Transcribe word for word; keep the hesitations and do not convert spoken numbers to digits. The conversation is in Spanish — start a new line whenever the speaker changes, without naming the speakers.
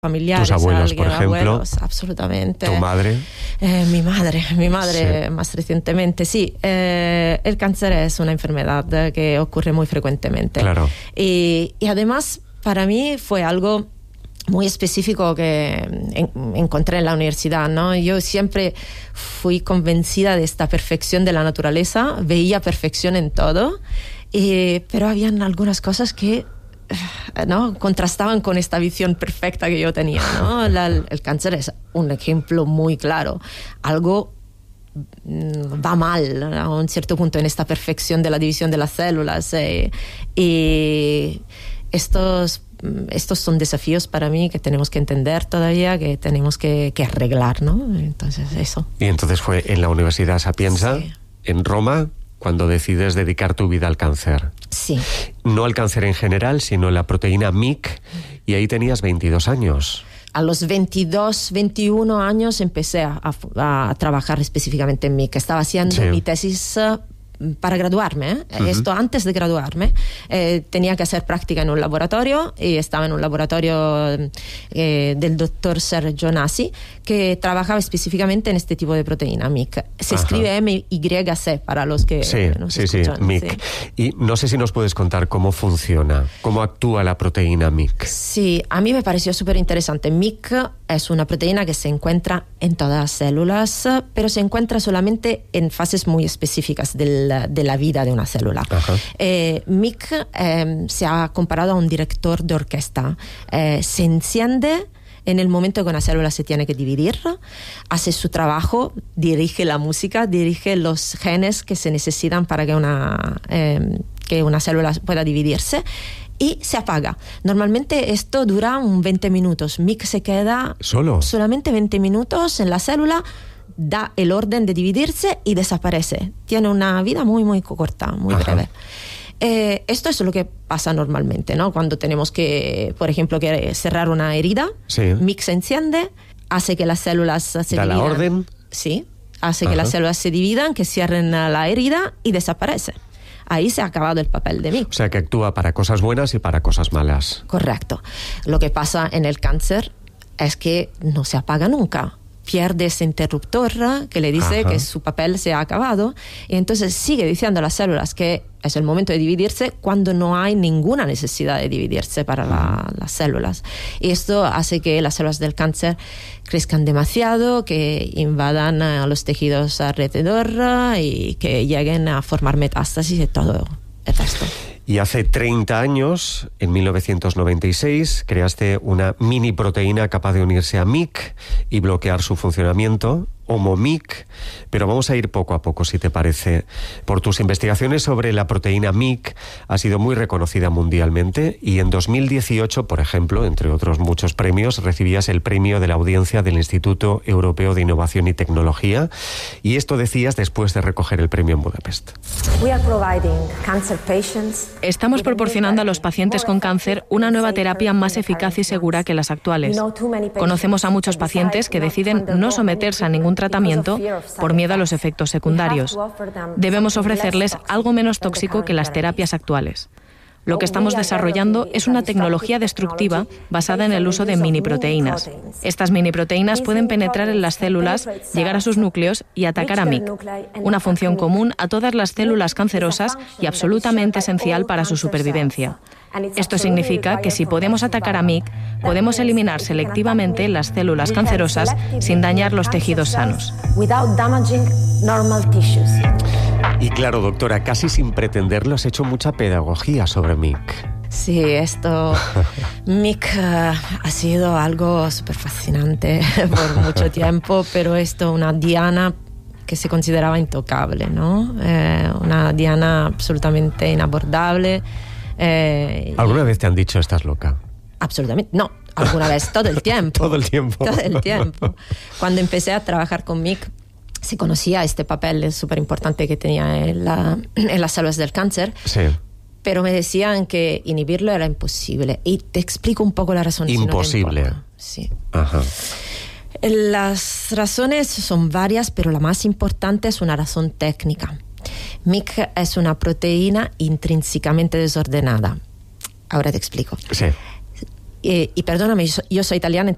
familiares.
Tus abuelos,
alguien,
por ejemplo.
Abuelos, absolutamente.
¿Tu madre?
Eh, mi madre, mi madre
sí.
más recientemente, sí. Eh, el cáncer es una enfermedad que ocurre muy frecuentemente.
Claro.
Y, y además, para mí fue algo muy específico que en, encontré en la universidad, ¿no? Yo siempre fui convencida de esta perfección de la naturaleza, veía perfección en todo, y, pero habían algunas cosas que ¿no? contrastaban con esta visión perfecta que yo tenía, ¿no? La, el cáncer es un ejemplo muy claro. Algo va mal a un cierto punto en esta perfección de la división de las células, eh, y estos, estos son desafíos para mí que tenemos que entender todavía, que tenemos que, que arreglar, ¿no? Entonces eso.
Y entonces fue en la Universidad Sapienza, sí. en Roma, cuando decides dedicar tu vida al cáncer.
Sí.
No al cáncer en general, sino la proteína M I C, y ahí tenías veintidós años.
A los veintidós, veintiuno años empecé a, a, a trabajar específicamente en M I C. Estaba haciendo sí. mi tesis uh, para graduarme, ¿eh? Uh-huh. Esto antes de graduarme. Eh, tenía que hacer práctica en un laboratorio, y estaba en un laboratorio eh, del doctor Sergio Nasi, que trabajaba específicamente en este tipo de proteína, M I C. Se Ajá. escribe M Y C para los que
sí,
nos
sí,
escuchan.
Sí, M I C. Sí. Y no sé si nos puedes contar cómo funciona, cómo actúa la proteína M I C.
Sí, a mí me pareció súper interesante. M I C es una proteína que se encuentra en todas las células, pero se encuentra solamente en fases muy específicas del, de la vida de una célula. Eh, M I C eh, se ha comparado a un director de orquesta. Eh, se enciende en el momento que una célula se tiene que dividir, hace su trabajo, dirige la música, dirige los genes que se necesitan para que una, eh, que una célula pueda dividirse, y se apaga. Normalmente esto dura un veinte minutos. M I C se queda
¿Solo?
solamente veinte minutos en la célula, da el orden de dividirse y desaparece. Tiene una vida muy, muy corta, muy Ajá. breve. Eh, esto es lo que pasa normalmente, ¿no? Cuando tenemos que, por ejemplo, que cerrar una herida, sí. M I C se enciende, hace que las células se
da
dividan.
¿Da la orden?
Sí, hace
Ajá.
que las células se dividan, que cierren la herida y desaparece. Ahí se ha acabado el papel de M I C.
O sea, que actúa para cosas buenas y para cosas malas.
Correcto. Lo que pasa en el cáncer es que no se apaga nunca. Pierde ese interruptor que le dice Ajá. que su papel se ha acabado, y entonces sigue diciendo a las células que es el momento de dividirse cuando no hay ninguna necesidad de dividirse para la, las células. Y esto hace que las células del cáncer crezcan demasiado, que invadan a los tejidos alrededor y que lleguen a formar metástasis y todo el resto.
Y hace treinta años, en mil novecientos noventa y seis, creaste una mini proteína capaz de unirse a M I C y bloquear su funcionamiento, Homo M I C, pero vamos a ir poco a poco, si te parece. Por tus investigaciones sobre la proteína M I C, ha sido muy reconocida mundialmente, y en dos mil dieciocho, por ejemplo, entre otros muchos premios, recibías el premio de la audiencia del Instituto Europeo de Innovación y Tecnología, y esto decías después de recoger el premio en Budapest.
Estamos proporcionando a los pacientes con cáncer una nueva terapia más eficaz y segura que las actuales. Conocemos a muchos pacientes que deciden no someterse a ningún tratamiento por miedo a los efectos secundarios. Debemos ofrecerles algo menos tóxico que las terapias actuales. Lo que estamos desarrollando es una tecnología destructiva basada en el uso de miniproteínas. Estas miniproteínas pueden penetrar en las células, llegar a sus núcleos y atacar a M I C, una función común a todas las células cancerosas y absolutamente esencial para su supervivencia. Esto significa que si podemos atacar a M I C, podemos eliminar selectivamente las células cancerosas sin dañar los tejidos sanos.
Y claro, doctora, casi sin pretenderlo has hecho mucha pedagogía sobre M I C.
Sí, esto, M I C uh, ha sido algo súper fascinante por mucho tiempo, pero esto, una diana que se consideraba intocable, ¿no? Eh, una diana absolutamente inabordable. Eh,
¿Alguna y... vez te han dicho estás loca?
Absolutamente, no. Alguna vez, todo el tiempo.
Todo el tiempo.
Todo el tiempo. Cuando empecé a trabajar con M I C, se conocía este papel súper importante que tenía en, la, en las células del cáncer.
Sí.
Pero me decían que inhibirlo era imposible. Y te explico un poco la razón.
Imposible.
Si no sí.
Ajá.
Las razones son varias, pero la más importante es una razón técnica. M I C es una proteína intrínsecamente desordenada. Ahora te explico.
Sí.
Y, y perdóname, yo soy, yo soy italiana, entonces